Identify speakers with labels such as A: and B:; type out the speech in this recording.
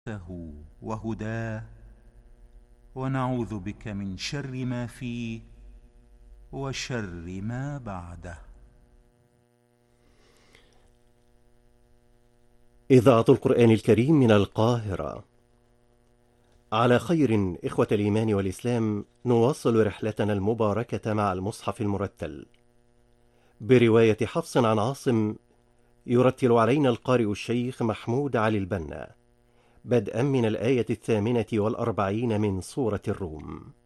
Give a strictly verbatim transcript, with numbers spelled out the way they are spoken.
A: ته وهداه، ونعوذ بك من شر ما فيه وشر ما بعده.
B: إذاعة القرآن الكريم من القاهرة. على خير إخوة الإيمان والإسلام، نواصل رحلتنا المباركة مع المصحف المرتل برواية حفص عن عاصم، يرتل علينا القارئ الشيخ محمود علي البنا، بدءا من الآية الثامنة والأربعين من سورة الروم.